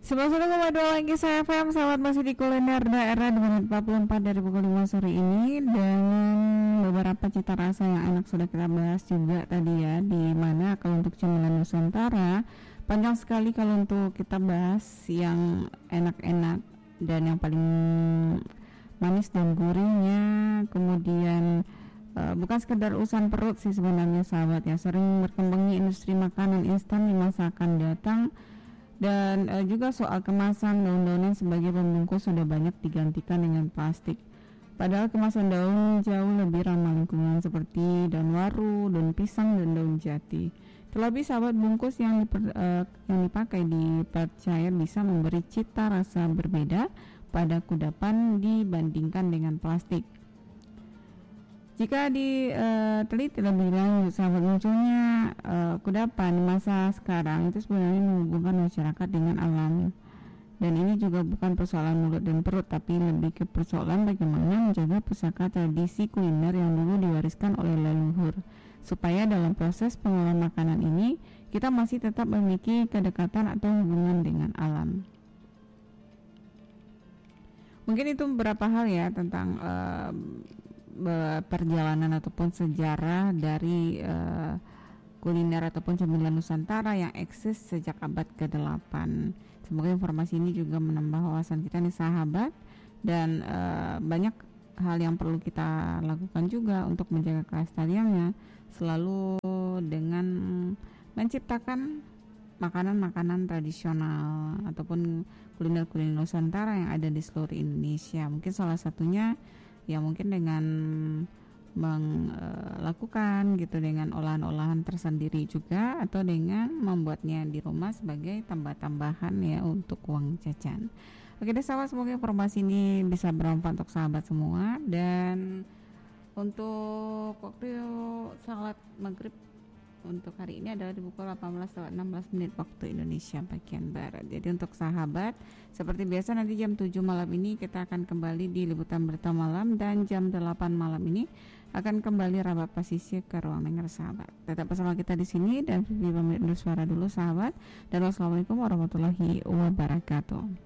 91,2 lagi saya FM. Selamat masih di kuliner daerah di menit 44 dari pukul 5 sore ini, dan beberapa cita rasa yang enak sudah kita bahas juga tadi ya. Di mana kalau untuk cemilan Nusantara panjang sekali kalau untuk kita bahas yang enak-enak dan yang paling manis dan gurihnya. Kemudian bukan sekedar urusan perut sih sebenarnya sahabat ya, sering berkembangnya industri makanan instan di masa akan datang. Dan juga soal kemasan daun-daunan sebagai pembungkus sudah banyak digantikan dengan plastik. Padahal kemasan daun jauh lebih ramah lingkungan seperti daun waru, daun pisang, dan daun jati. Terlebih sahabat, bungkus yang dipakai di percaya bisa memberi cita rasa berbeda pada kudapan dibandingkan dengan plastik. Jika diteliti lebih lanjut sahabat, munculnya kudapan di masa sekarang itu sebenarnya menghubungkan masyarakat dengan alam. Dan ini juga bukan persoalan mulut dan perut, tapi lebih ke persoalan bagaimana menjaga pusaka tradisi kuliner yang dulu diwariskan oleh leluhur, supaya dalam proses pengolahan makanan ini kita masih tetap memiliki kedekatan atau hubungan dengan alam. Mungkin itu beberapa hal ya tentang perjalanan ataupun sejarah dari kuliner ataupun cemilan Nusantara yang eksis sejak abad ke-8. Semoga informasi ini juga menambah wawasan kita nih sahabat, dan banyak hal yang perlu kita lakukan juga untuk menjaga kelestariannya, selalu dengan menciptakan makanan-makanan tradisional ataupun kuliner-kuliner Nusantara yang ada di seluruh Indonesia. Mungkin salah satunya ya mungkin dengan melakukan gitu dengan olahan-olahan tersendiri juga, atau dengan membuatnya di rumah sebagai tambah-tambahan ya untuk uang jajan. Oke deh sahabat, semoga informasi ini bisa bermanfaat untuk sahabat semua. Dan untuk waktu salat maghrib untuk hari ini adalah di pukul 18.16 menit waktu Indonesia bagian Barat. Jadi untuk sahabat, seperti biasa nanti jam 7 malam ini kita akan kembali di Liputan Berita Malam, dan jam 8 malam ini akan kembali Rabat Pasisir ke ruang dengar sahabat. Tetap bersama kita di sini, dan Vivi pamit undur suara dulu sahabat. Dan wassalamualaikum warahmatullahi wabarakatuh.